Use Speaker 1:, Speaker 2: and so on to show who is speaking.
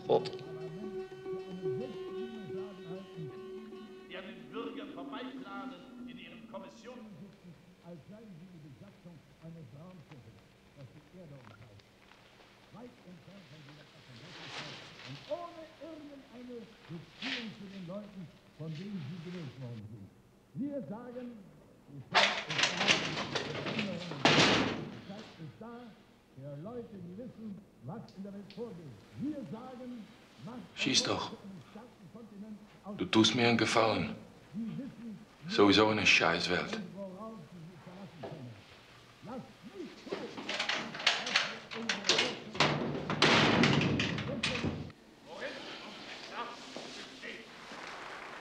Speaker 1: Rot.
Speaker 2: Die an den Bürgern vorbeiplanen in ihren Kommissionen sitzen, als seien sie die Besatzung eines Raumschiffes, das die Erde umkreist. Weit entfernt von jeder Offensichtlichkeit und ohne irgendeine Beziehung zu den Leuten, von denen sie gewählt worden sind. Wir sagen, die Zeit ist da, die Zeit ist da für Leute, die wissen, was in der Welt vorgeht. Wir sagen,
Speaker 1: Schieß doch. Du tust mir einen Gefallen. Sowieso in eine Scheißwelt.